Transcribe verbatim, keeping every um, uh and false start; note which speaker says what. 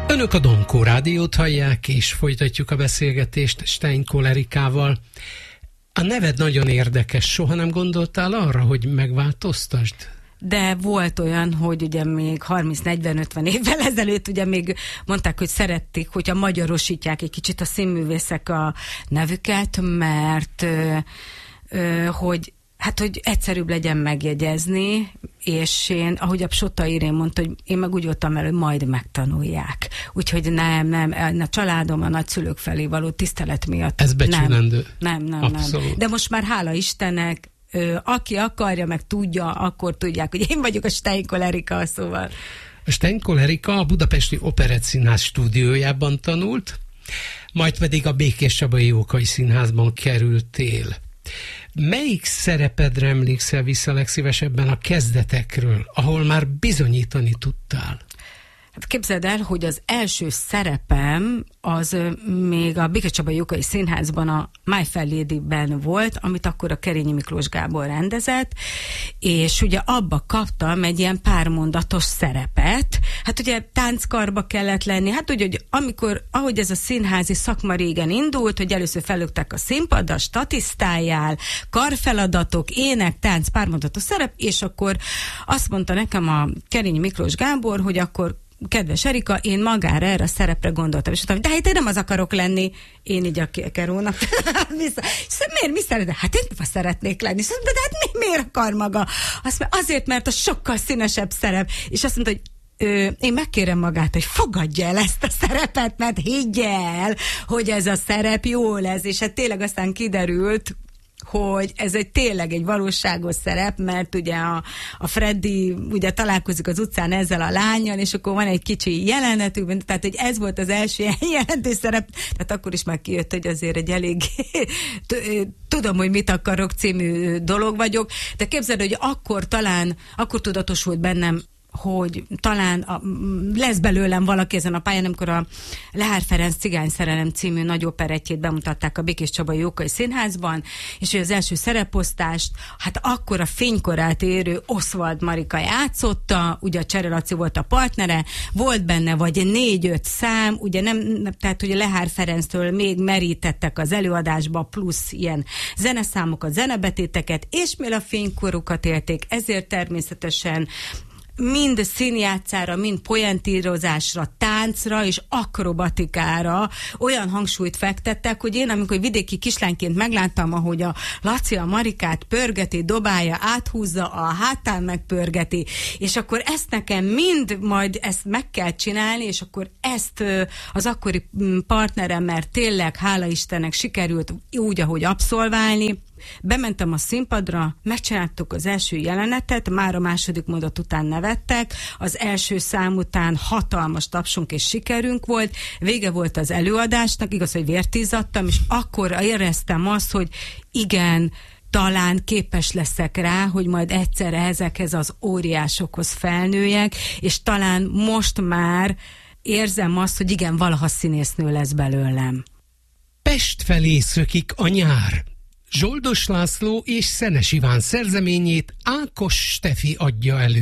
Speaker 1: Önök a Domkó Rádiót hallják, és folytatjuk a beszélgetést Steinkoll Erikával. A neved nagyon érdekes, soha nem gondoltál arra, hogy megváltoztasd?
Speaker 2: De volt olyan, hogy ugye még harminc negyven ötven évvel ezelőtt ugye még mondták, hogy szerették, hogyha magyarosítják egy kicsit a színművészek a nevüket, mert ö, ö, hogy hát, hogy egyszerűbb legyen megjegyezni, és én, ahogy a Psota Irén mondta, hogy én meg úgy voltam el, hogy majd megtanulják. Úgyhogy nem, nem, a családom, a nagyszülők felé való tisztelet miatt.
Speaker 1: Ez becsülendő.
Speaker 2: Nem, nem, nem.
Speaker 1: Abszolút.
Speaker 2: nem. De most már hála Istennek, ö, aki akarja, meg tudja, akkor tudják, hogy én vagyok a Steinkoll Erika, szóval.
Speaker 1: A Steinkoll Erika a Budapesti Operettszínház stúdiójában tanult, majd pedig a Békés-Csabai Jókai Színházban kerültél. Melyik szerepedre emlékszel vissza legszívesebben a kezdetekről, ahol már bizonyítani tudtál?
Speaker 2: Hát képzeld el, hogy az első szerepem az még a Békés-Csabai Jókai Színházban a My Fair Lady-ben volt, amit akkor a Kerényi Miklós Gábor rendezett, és ugye abba kaptam egy ilyen pármondatos szerepet. Hát ugye tánckarba kellett lenni, hát ugye, hogy amikor, ahogy ez a színházi szakma régen indult, hogy először felöktek a színpadra, statisztáljál, karfeladatok, ének, tánc, pármondatos szerep, és akkor azt mondta nekem a Kerényi Miklós Gábor, hogy akkor kedves Erika, én magára erre a szerepre gondoltam. És mondtam, de hát én nem az akarok lenni. Én így a Kerónak. Miért, mi szeretnék? Hát én nem szeretnék lenni. Szóval, de hát mi, miért akar maga? Azt mondja, azért, mert a sokkal színesebb szerep. És azt mondta, hogy Ö, én megkérem magát, hogy fogadja el ezt a szerepet, mert higgye el, hogy ez a szerep jó lesz. És hát tényleg aztán kiderült, hogy ez egy tényleg egy valóságos szerep, mert ugye a, a Freddy ugye találkozik az utcán ezzel a lánnyal, és akkor van egy kicsi jelenetük, tehát hogy ez volt az első jelentős szerep, tehát akkor is már kijött, hogy azért egy elég tudom, hogy mit akarok című dolog vagyok, de képzeld, hogy akkor talán, akkor tudatosult bennem, hogy talán a, lesz belőlem valaki ezen a pályán, amikor a Lehár Ferenc Cigányszerelem című nagy operettjét bemutatták a Békés-Csabai Jókai Színházban, és hogy az első szereposztást, hát akkor a fénykorát érő Oswald Marika játszotta, ugye a Csere Laci volt a partnere, volt benne vagy négy-öt szám, ugye nem, tehát ugye Lehár Ferenctől még merítettek az előadásba, plusz ilyen zeneszámokat, zenebetéteket, és mivel a fénykorukat élték, ezért természetesen mind színjátszára, mind poentírozásra, táncra és akrobatikára olyan hangsúlyt fektettek, hogy én, amikor vidéki kislányként megláttam, ahogy a Laci a Marikát pörgeti, dobálja, áthúzza, a hátán megpörgeti, és akkor ezt nekem mind majd ezt meg kell csinálni, és akkor ezt az akkori partneremmel tényleg, hála Istennek sikerült úgy, ahogy abszolválni. Bementem a színpadra, megcsináltuk az első jelenetet, már a második mondat után nevettek, az első szám után hatalmas tapsunk és sikerünk volt, vége volt az előadásnak, igaz, hogy vértízadtam, és akkor éreztem azt, hogy igen, talán képes leszek rá, hogy majd egyszer ezekhez az óriásokhoz felnőjek, és talán most már érzem azt, hogy igen, valaha színésznő lesz belőlem.
Speaker 1: Pest felé szökik a nyár. Zsoldos László és Szenes Iván szerzeményét Ákos Stefi adja elő.